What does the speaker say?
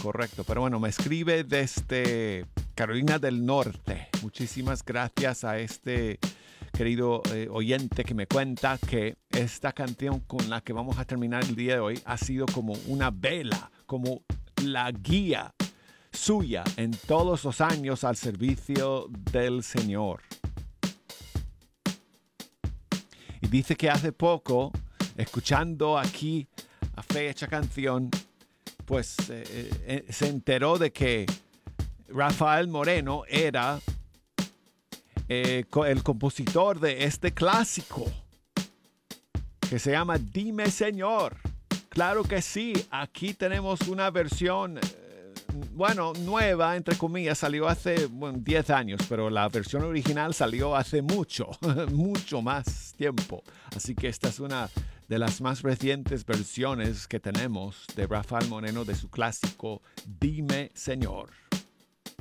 correcto. Pero bueno, me escribe desde Carolina del Norte. Muchísimas gracias a este querido oyente que me cuenta que esta canción con la que vamos a terminar el día de hoy ha sido como una vela, como la guía suya en todos los años al servicio del Señor. Y dice que hace poco, escuchando aquí a fecha canción, pues se enteró de que Rafael Moreno era el compositor de este clásico que se llama Dime Señor. Claro que sí, aquí tenemos una versión, nueva, entre comillas, salió hace 10 años, pero la versión original salió hace mucho, mucho más tiempo. Así que esta es una de las más recientes versiones que tenemos de Rafael Moreno de su clásico Dime Señor.